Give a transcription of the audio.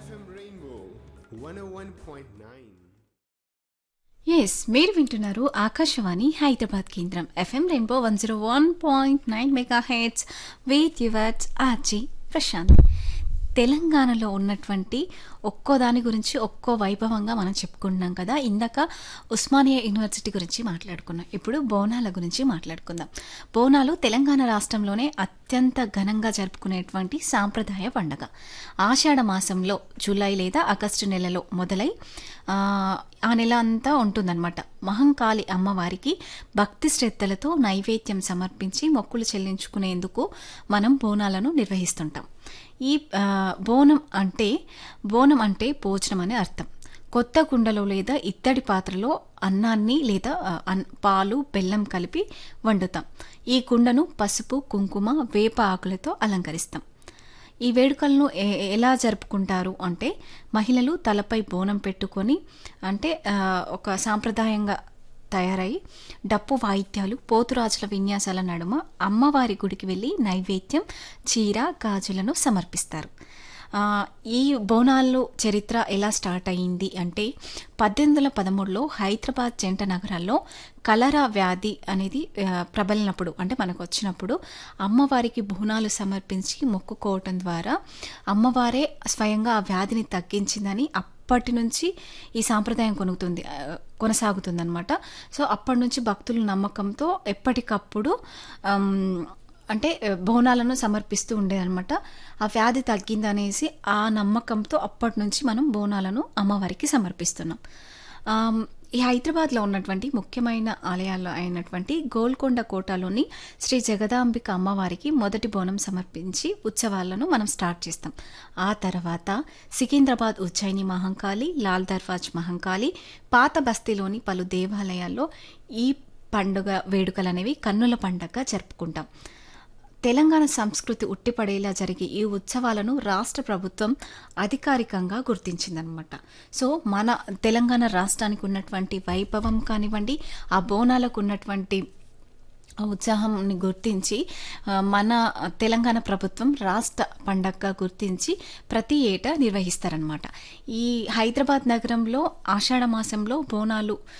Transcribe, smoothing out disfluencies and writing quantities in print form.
FM Rainbow 101.9. మీరు వింటున్నారు ఆకాశవాణి హైదరాబాద్ కేంద్రం FM rainbow 101.9 mega heads with yours RG Prashanth. తెలంగాణలో ఉన్నటువంటి ఒక్కో దాని గురించి ఒక్కో వైభవంగా మనం చెప్పుకుంటున్నాం కదా. ఇందాక ఉస్మానియా యూనివర్సిటీ గురించి మాట్లాడుకున్నాం, ఇప్పుడు బోనాల గురించి మాట్లాడుకుందాం. బోనాలు తెలంగాణ రాష్ట్రంలోనే అత్యంత ఘనంగా జరుపుకునేటువంటి సాంప్రదాయ పండుగ. ఆషాఢ మాసంలో జూలై లేదా ఆగస్టు నెలలో మొదలై ఆ నెల అంతా ఉంటుందన్నమాట. మహంకాళి అమ్మవారికి భక్తి శ్రద్ధలతో నైవేద్యం సమర్పించి మొక్కులు చెల్లించుకునేందుకు మనం బోనాలను నిర్వహిస్తుంటాం. ఈ బోనం అంటే భోజనం అనే అర్థం. కొత్త కుండలో లేదా ఇత్తడి పాత్రలో అన్నాన్ని లేదా పాలు బెల్లం కలిపి వండుతాం. ఈ కుండను పసుపు కుంకుమ వేప ఆకులతో అలంకరిస్తాం. ఈ వేడుకలను ఎలా జరుపుకుంటారు అంటే, మహిళలు తలపై బోనం పెట్టుకొని అంటే ఒక సాంప్రదాయంగా తయారై డప్పు వాయిద్యాలు పోతురాజుల విన్యాసాల నడుమ అమ్మవారి గుడికి వెళ్ళి నైవేద్యం చీర గాజులను సమర్పిస్తారు. ఈ బోనాలు చరిత్ర ఎలా స్టార్ట్ అయ్యింది అంటే, 1813లో హైదరాబాద్ జంట నగరాల్లో కలరా వ్యాధి అనేది ప్రబలినప్పుడు అంటే మనకు వచ్చినప్పుడు అమ్మవారికి బోనాలు సమర్పించి మొక్కుకోవటం ద్వారా అమ్మవారే స్వయంగా ఆ వ్యాధిని తగ్గించిందని అప్పటి నుంచి ఈ సాంప్రదాయం కొనసాగుతుందన్నమాట. సో అప్పటి నుంచి భక్తుల నమ్మకంతో ఎప్పటికప్పుడు అంటే బోనాలను సమర్పిస్తూ ఉండేదన్నమాట. ఆ వ్యాధి తగ్గిందనేసి ఆ నమ్మకంతో అప్పటి నుంచి మనం బోనాలను అమ్మవారికి సమర్పిస్తున్నాం. ఈ హైదరాబాద్లో ఉన్నటువంటి ముఖ్యమైన ఆలయాల్లో అయినటువంటి గోల్కొండ కోటలోని శ్రీ జగదాంబిక అమ్మవారికి మొదటి బోనం సమర్పించి ఉత్సవాలను మనం స్టార్ట్ చేస్తాం. ఆ తర్వాత సికింద్రాబాద్ ఉజ్జయిని మహంకాళి, లాల్ దర్వాజ్ మహంకాళి, పాత బస్తీలోని పలు దేవాలయాల్లో ఈ పండుగ వేడుకలు అనేవి కన్నుల పండుగగా జరుపుకుంటాం. తెలంగాణ సంస్కృతి ఉట్టిపడేలా జరిగే ఈ ఉత్సవాలను రాష్ట్ర ప్రభుత్వం అధికారికంగా గుర్తించిందనమాట. సో మన తెలంగాణ రాష్ట్రానికి ఉన్నటువంటి వైభవం కానివ్వండి, ఆ బోనాలకు ఉన్నటువంటి ఉత్సాహాన్ని గుర్తించి మన తెలంగాణ ప్రభుత్వం రాష్ట్ర పండగగా గుర్తించి ప్రతి ఏటా నిర్వహిస్తారనమాట. ఈ హైదరాబాద్ నగరంలో ఆషాఢ మాసంలో బోనాలు